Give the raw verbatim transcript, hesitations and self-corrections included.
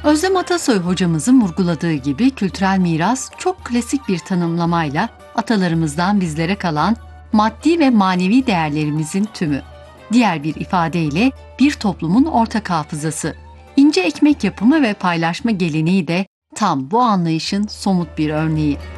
Özlem Atasoy hocamızın vurguladığı gibi kültürel miras çok klasik bir tanımlamayla atalarımızdan bizlere kalan maddi ve manevi değerlerimizin tümü. Diğer bir ifadeyle bir toplumun ortak hafızası. İnce ekmek yapımı ve paylaşma geleneği de tam bu anlayışın somut bir örneği.